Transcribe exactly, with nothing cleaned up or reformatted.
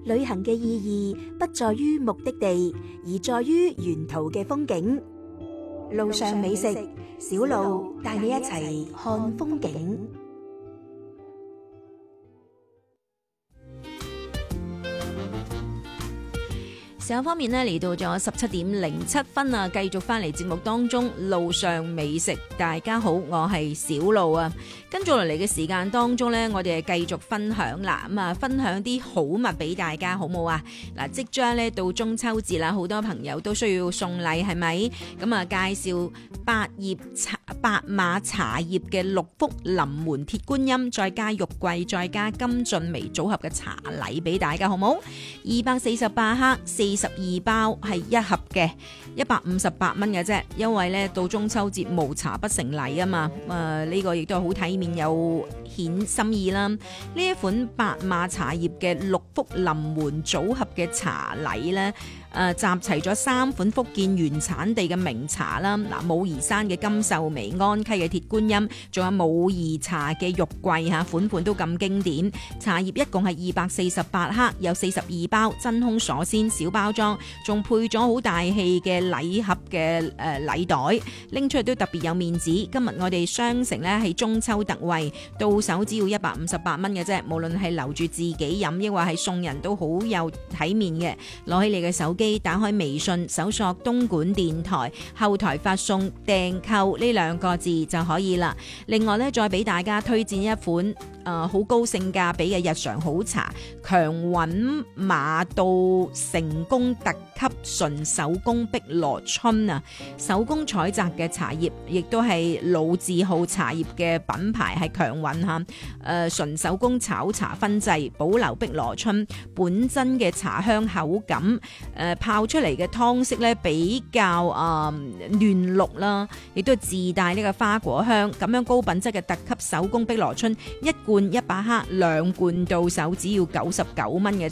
旅行嘅意義不在於目的地，而在於沿途嘅風景。路上美食，小路帶你一齊看風景。 時間方面呢，嚟到咗十七點零七分啊，繼續翻嚟節目當中路上美食。大家好，我係小路啊。跟住落嚟嘅時間當中呢，我哋係繼續分享啦。咁啊，分享啲好物俾大家，好冇啊？嗱，即將呢到中秋節啦，好多朋友都需要送禮，係咪？咁啊，介紹八葉茶、白馬茶葉嘅六福臨門鐵觀音，再加肉桂，再加金駿眉組合嘅茶禮俾大家，好冇？二百四十八克，四十二包係一盒嘅，一百五十八蚊嘅啫。因為咧到中秋節無茶不成禮啊嘛，誒、呃、呢、這個亦都係好體面有顯心意啦。呢一款白馬茶葉嘅六福臨門組合嘅茶禮咧。誒、呃、集齊咗三款福建原產地嘅名茶啦，嗱，武夷山嘅金秀眉、安溪嘅鐵觀音，仲有武夷茶嘅肉桂嚇，款款都咁經典。茶葉一共係二百四十八克，有四十二包，真空鎖鮮小包裝，仲配咗好大氣嘅禮盒嘅誒、呃、禮袋，拎出嚟都特別有面子。今日我哋商城呢係中秋特惠，到手只要一百五十八蚊嘅啫，無論係留住自己飲，抑或係送人都好有體面嘅。攞起你嘅手機，打開微信，搜索東莞電台，後台發送訂購呢兩個字就可以啦。另外咧，再俾大家推薦一款誒好高性價比嘅日常好茶，強韻馬到成功特級純手工碧螺春啊！手工採摘嘅茶葉，亦都係老字號茶葉嘅品牌，係強韻吓。誒、呃，純手工炒茶分製，保留碧螺春本真嘅茶香口感。誒、呃，泡出嚟嘅湯色咧比較誒嫩綠啦，亦都自帶呢個花果香。咁樣高品質嘅特級手工碧螺春，一罐一百克，兩罐到手只要九十九蚊嘅。